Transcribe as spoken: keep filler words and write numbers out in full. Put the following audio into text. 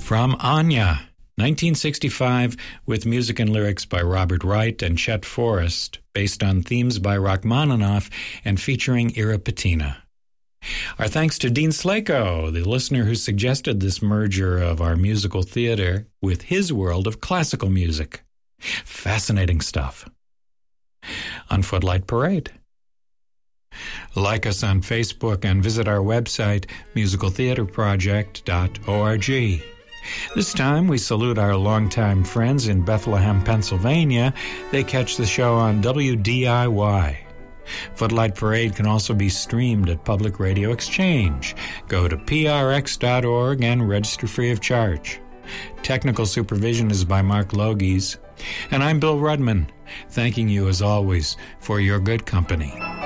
From Anya, nineteen sixty-five, with music and lyrics by Robert Wright and Chet Forrest, based on themes by Rachmaninoff and featuring Ira Petina. Our thanks to Dean Slako, the listener who suggested this merger of our musical theater with his world of classical music. Fascinating stuff. On Footlight Parade. Like us on Facebook and visit our website, musical theater project dot org. This time we salute our longtime friends in Bethlehem, Pennsylvania. They catch the show on W D I Y. Footlight Parade can also be streamed at Public Radio Exchange. Go to P R X dot org and register free of charge. Technical supervision is by Mark Logies. And I'm Bill Rudman, thanking you as always for your good company.